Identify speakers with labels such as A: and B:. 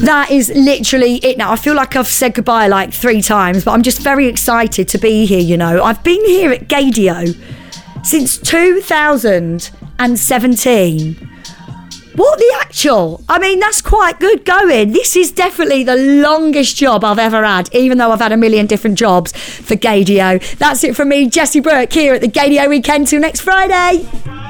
A: That is literally it now. I feel like I've said goodbye like 3 times, but I'm just very excited to be here, you know. I've been here at Gaydio since 2017. What the actual? I mean, that's quite good going. This is definitely the longest job I've ever had, even though I've had a million different jobs for Gaydio. That's it from me, Jessie Burke, here at the Gaydio Weekend. Till next Friday.